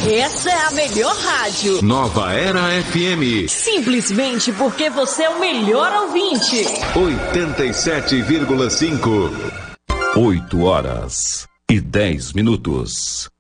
Essa é a melhor rádio. Nova Era FM. Simplesmente porque você é o melhor ouvinte. 87,5. 8 horas e 10 minutos.